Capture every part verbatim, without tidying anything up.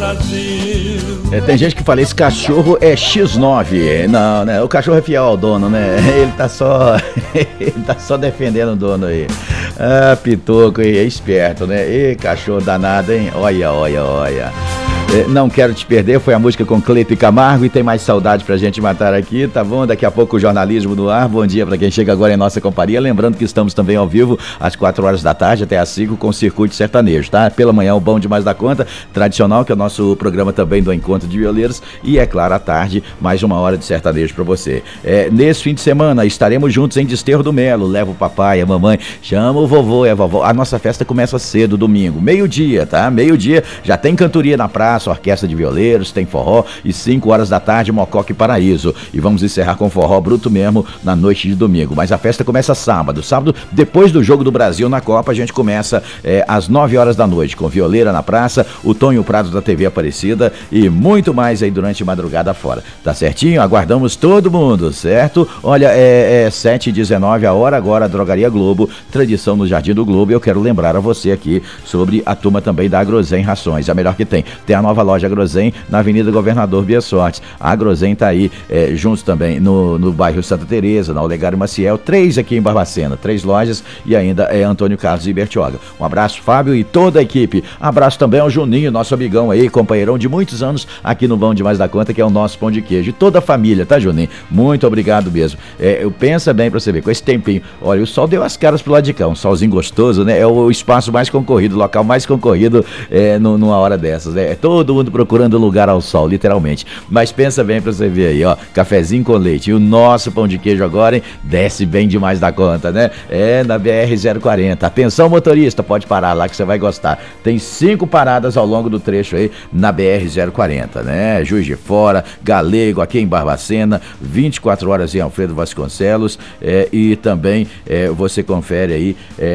Brasil. É, tem gente que fala, esse cachorro é xis nove. Não, né? O cachorro é fiel ao dono, né? Ele tá só. Ele tá só defendendo o dono aí. Ah, Pitoco, é esperto, né? Ê, cachorro danado, hein? Olha, olha, olha. Não Quero Te Perder foi a música com Cleito e Camargo, e tem mais saudade pra gente matar aqui, tá bom? Daqui a pouco o jornalismo no ar. Bom dia pra quem chega agora em nossa companhia, lembrando que estamos também ao vivo às quatro horas da tarde até às cinco com o Circuito Sertanejo, tá? Pela manhã o Bom Demais da Conta, tradicional, que é o nosso programa também do Encontro de Violeiros, e é claro, à tarde, mais uma hora de sertanejo pra você. É, nesse fim de semana estaremos juntos em Desterro do Melo, leva o papai, a mamãe, chama o vovô e a vovó. A nossa festa começa cedo, domingo, meio-dia, tá? Meio-dia, já tem cantoria na praça, orquestra de violeiros, tem forró, e cinco horas da tarde, Mococa e Paraíso. E vamos encerrar com forró bruto mesmo na noite de domingo. Mas a festa começa sábado. Sábado, depois do Jogo do Brasil na Copa, a gente começa é, às nove horas da noite, com violeira na praça, o Tonho Prado da T V Aparecida e muito mais aí durante a madrugada fora. Tá certinho? Aguardamos todo mundo, certo? Olha, é, é sete e dezenove a hora, agora a Drogaria Globo, tradição no Jardim do Globo. Eu quero lembrar a você aqui sobre a turma também da Agrozen Rações, a melhor que tem. Tem a nova loja Agrozen na Avenida Governador Bia Sortes. A Agrozen tá aí, é, juntos também no, no bairro Santa Teresa, na Olegário Maciel, três aqui em Barbacena, três lojas, e ainda é Antônio Carlos e Bertioga. Um abraço, Fábio, e toda a equipe. Abraço também ao Juninho, nosso amigão aí, companheirão de muitos anos aqui no Bom Demais da Conta, que é o nosso pão de queijo. E toda a família, tá, Juninho? Muito obrigado mesmo. É, eu pensa bem pra você ver, com esse tempinho. Olha, o sol deu as caras pro lado de cá, um solzinho gostoso, né? É o espaço mais concorrido, o local mais concorrido é, no, numa hora dessas, né? É todo mundo procurando lugar ao sol, literalmente. Mas pensa bem pra você ver aí, ó, cafezinho com leite. E o nosso pão de queijo agora, hein? Desce bem demais da conta, né? É na B R zero quarenta. Atenção, motorista, pode parar lá que você vai gostar. Tem cinco paradas ao longo do trecho aí na B R zero quarenta, né? Juiz de Fora, Galego, aqui em Barbacena, vinte e quatro horas em Alfredo Vasconcelos, é, e também é, você confere aí é,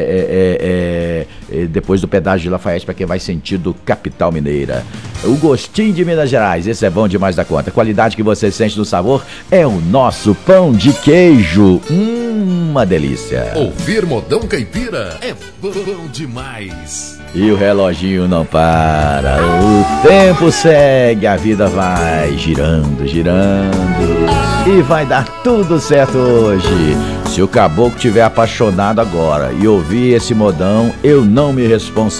é, é, é, depois do pedágio de Lafayette para quem vai sentido capital mineira. O gostinho de Minas Gerais, esse é bom demais da conta. A qualidade que você sente no sabor é o nosso pão de queijo. Hum, uma delícia. Ouvir Modão Caipira é bom demais. E o reloginho não para, o tempo segue, a vida vai girando, girando, e vai dar tudo certo hoje. Se o caboclo tiver apaixonado agora e ouvir esse modão, eu não me responsabilizo.